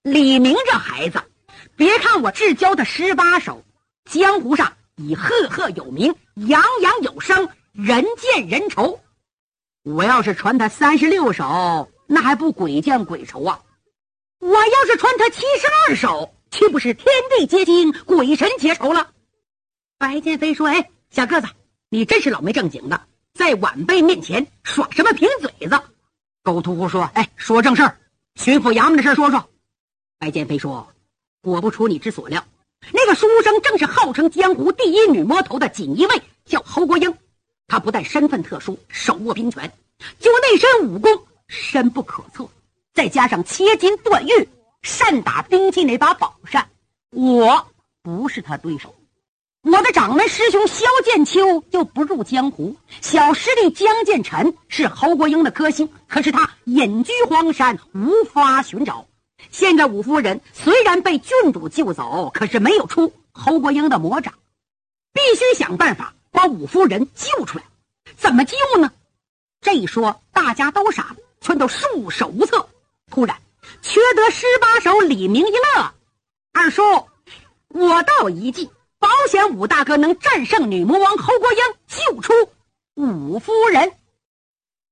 李明这孩子，别看我只教他18手，江湖上已赫赫有名，扬扬有声，人见人愁。我要是传他36手，那还不鬼见鬼愁啊！我要是传他72手，岂不是天地皆惊，鬼神皆愁了？白剑飞说：“哎，小个子，你真是老没正经的，在晚辈面前耍什么贫嘴子？”狗屠户说：“哎，说正事儿，巡抚衙门的事说说。”白剑飞说：“果不出你之所料，那个书生正是号称江湖第一女魔头的锦衣卫，叫侯国英。他不但身份特殊，手握兵权，就那身武功深不可测，再加上切金断玉，善打兵器那把宝扇，我不是他对手。我的掌门师兄萧剑秋就不入江湖，小师弟江建臣是侯国英的克星，可是他隐居荒山，无法寻找。现在武夫人虽然被郡主救走，可是没有出侯国英的魔掌，必须想办法把武夫人救出来。怎么救呢？这一说大家都傻了，全都束手无策。突然缺德18手李明一乐：“二叔，我倒一计，保险武大哥能战胜女魔王侯国英，救出武夫人。”